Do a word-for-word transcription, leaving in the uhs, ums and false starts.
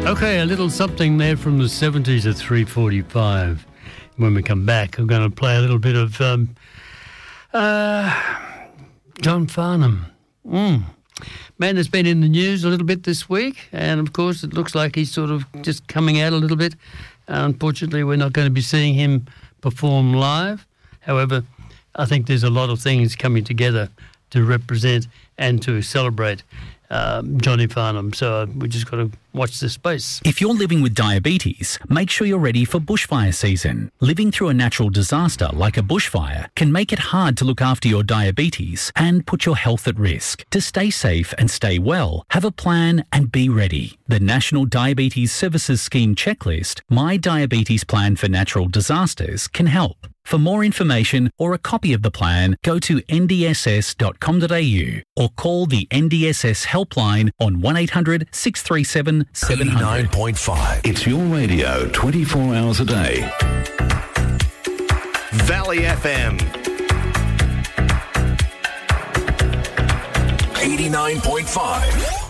Okay, a little something there from the seventies at three forty-five. When we come back, I'm going to play a little bit of um, uh, John Farnham. Mm. Man has been in the news a little bit this week, and of course it looks like he's sort of just coming out a little bit. Uh, unfortunately, we're not going to be seeing him perform live. However, I think there's a lot of things coming together to represent and to celebrate um, Johnny Farnham. So we just got to watch this space. If you're living with diabetes, make sure you're ready for bushfire season. Living through a natural disaster like a bushfire can make it hard to look after your diabetes and put your health at risk. To stay safe and stay well, have a plan and be ready. The National Diabetes Services Scheme checklist, My Diabetes Plan for Natural Disasters, can help. For more information or a copy of the plan, go to n d s s dot com dot a u or call the N D S S helpline on one eight hundred six three seven seven hundred. eighty-nine point five. It's your radio twenty-four hours a day. Valley F M. eighty-nine point five.